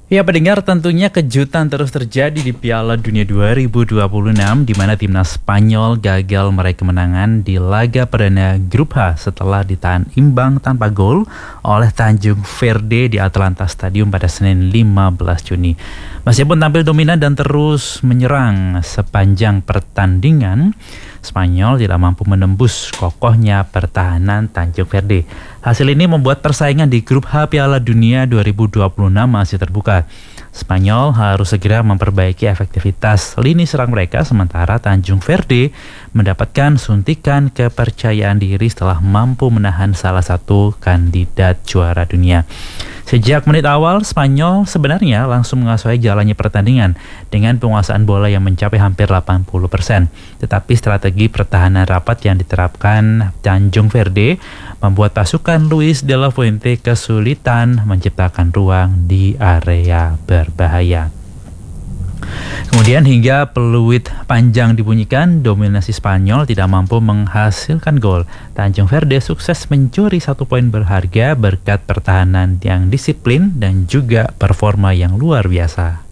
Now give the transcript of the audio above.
Ya pendengar, tentunya kejutan terus terjadi di Piala Dunia 2026 di mana timnas Spanyol gagal meraih kemenangan di laga perdana grup H setelah ditahan imbang tanpa gol oleh Tanjung Verde di Atlanta Stadium pada Senin 15 Juni. Meskipun tampil dominan dan terus menyerang sepanjang pertandingan, Spanyol tidak mampu menembus kokohnya pertahanan Tanjung Verde. Hasil ini membuat persaingan di grup H Piala Dunia 2026 masih terbuka. Spanyol harus segera memperbaiki efektivitas lini serang mereka, sementara Tanjung Verde mendapatkan suntikan kepercayaan diri setelah mampu menahan salah satu kandidat juara dunia. Sejak menit awal, Spanyol sebenarnya langsung menguasai jalannya pertandingan dengan penguasaan bola yang mencapai hampir 80%. Tetapi strategi pertahanan rapat yang diterapkan Tanjung Verde membuat pasukan Luis de la Fuente kesulitan menciptakan ruang di area berbahaya. Kemudian hingga peluit panjang dibunyikan, dominasi Spanyol tidak mampu menghasilkan gol. Tanjung Verde sukses mencuri 1 poin berharga berkat pertahanan yang disiplin dan juga performa yang luar biasa.